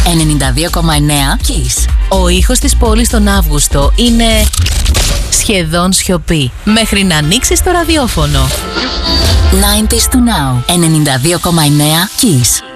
92,9 Kiss. Ο ήχος της πόλης τον Αύγουστο είναι σχεδόν σιωπή μέχρι να ανοίξεις το ραδιόφωνο. 90s to now. 92,9 Kiss.